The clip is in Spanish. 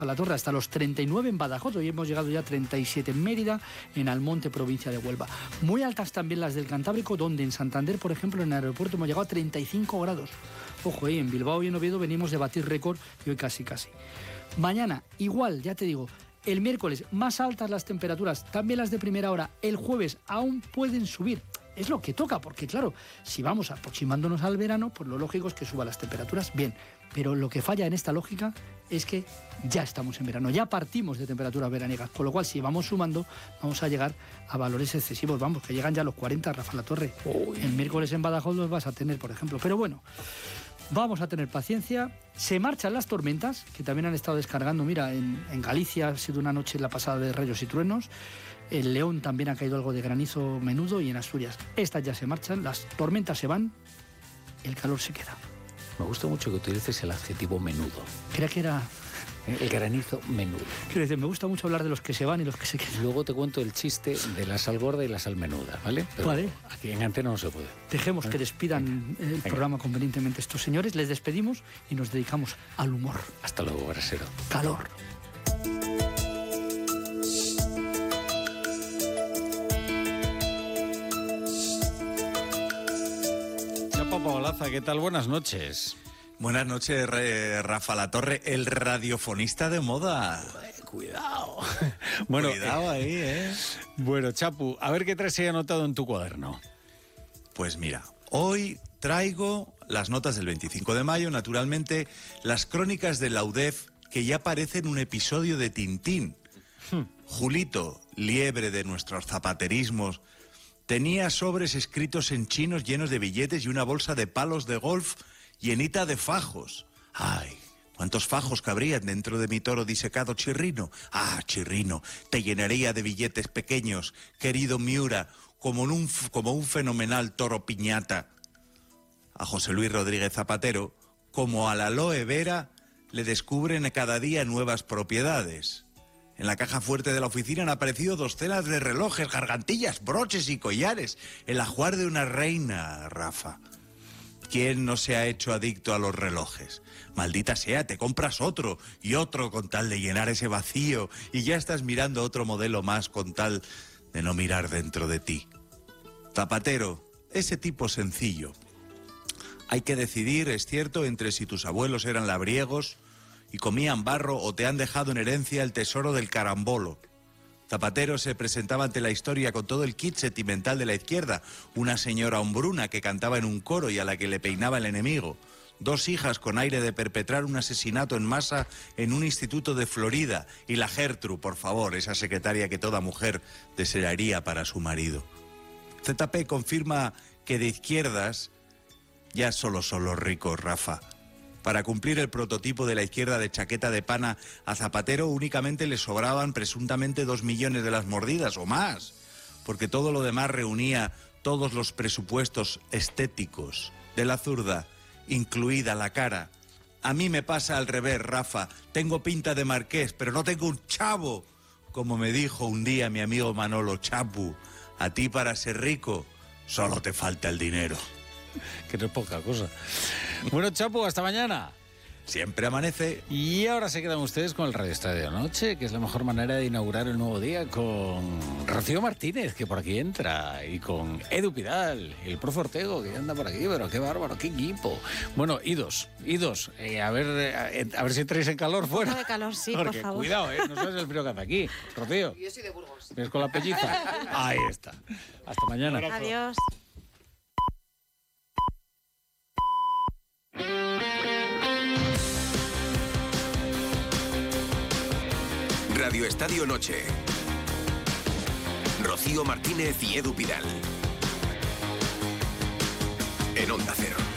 la Torre, hasta los 39 en Badajoz. Hoy hemos llegado ya a 37 en Mérida, en Almonte, provincia de Huelva. Muy altas también las del Cantábrico, donde en Santander, por ejemplo, en el aeropuerto hemos llegado a 35 grados. Ojo, en Bilbao y en Oviedo venimos de batir récord y hoy casi. Mañana, igual, ya te digo, el miércoles más altas las temperaturas, también las de primera hora. El jueves aún pueden subir. Es lo que toca, porque claro, si vamos aproximándonos al verano, pues lo lógico es que suban las temperaturas, bien. Pero lo que falla en esta lógica es que ya estamos en verano, ya partimos de temperaturas veraniegas, con lo cual si vamos sumando, vamos a llegar a valores excesivos, vamos, que llegan ya a los 40, Rafa La Torre. El miércoles en Badajoz los vas a tener, por ejemplo. Pero bueno, vamos a tener paciencia. Se marchan las tormentas, que también han estado descargando. Mira, en Galicia ha sido una noche la pasada de rayos y truenos. En León también ha caído algo de granizo menudo y en Asturias. Estas ya se marchan, las tormentas se van, el calor se queda. Me gusta mucho que utilices el adjetivo menudo. Creía que era... El granizo menudo. Quiero decir, me gusta mucho hablar de los que se van y los que se quedan. Luego te cuento el chiste de la sal gorda y la sal menuda, ¿vale? Pero vale. Aquí en Antena no se puede. Dejemos que despidan el programa convenientemente estos señores. Les despedimos y nos dedicamos al humor. Hasta luego, Brasero. Calor. Paolaza, ¿qué tal? Buenas noches. Buenas noches, Rafa La Torre, el radiofonista de moda. Cuidado. Bueno, cuidado ahí, ¿eh? Bueno, Chapu, a ver qué traes ahí anotado en tu cuaderno. Pues mira, hoy traigo las notas del 25 de mayo, naturalmente, las crónicas de la UDEF, que ya parecen un episodio de Tintín. Julito, liebre de nuestros zapaterismos, tenía sobres escritos en chinos llenos de billetes y una bolsa de palos de golf llenita de fajos. ¡Ay! ¿Cuántos fajos cabrían dentro de mi toro disecado Chirrino? ¡Ah, Chirrino! Te llenaría de billetes pequeños, querido Miura, como un fenomenal toro piñata. A José Luis Rodríguez Zapatero, como a la aloe vera, le descubren cada día nuevas propiedades. En la caja fuerte de la oficina han aparecido docenas de relojes, gargantillas, broches y collares. El ajuar de una reina, Rafa. ¿Quién no se ha hecho adicto a los relojes? Maldita sea, te compras otro y otro con tal de llenar ese vacío y ya estás mirando otro modelo más con tal de no mirar dentro de ti. Zapatero, ese tipo sencillo. Hay que decidir, es cierto, entre si tus abuelos eran labriegos y comían barro o te han dejado en herencia el tesoro del carambolo. Zapatero se presentaba ante la historia con todo el kit sentimental de la izquierda, una señora hombruna que cantaba en un coro y a la que le peinaba el enemigo, 2 hijas con aire de perpetrar un asesinato en masa en un instituto de Florida y la Gertrude, por favor, esa secretaria que toda mujer desearía para su marido. ZP confirma que de izquierdas ya solo son los ricos, Rafa. Para cumplir el prototipo de la izquierda de chaqueta de pana, a Zapatero únicamente le sobraban presuntamente 2 millones de las mordidas o más, porque todo lo demás reunía todos los presupuestos estéticos de la zurda, incluida la cara. A mí me pasa al revés, Rafa. Tengo pinta de marqués, pero no tengo un chavo. Como me dijo un día mi amigo Manolo: Chapu, a ti para ser rico solo te falta el dinero. Que no es poca cosa. Bueno, Chapu, hasta mañana. Siempre amanece. Y ahora se quedan ustedes con el Radio Estadio Noche, que es la mejor manera de inaugurar el nuevo día, con Rocío Martínez, que por aquí entra, y con Edu Pidal, y el profe Ortego, que anda por aquí, pero qué bárbaro, qué equipo. Bueno, idos, a ver si entráis en calor fuera. Un poco de calor, sí, porque, por favor. cuidado, no sabes el frío que hace aquí. Rocío. Yo soy de Burgos. ¿Ves con la pelliza? Ahí está. Hasta mañana. Adiós. Radio Estadio Noche. Rocío Martínez y Edu Pidal. En Onda Cero.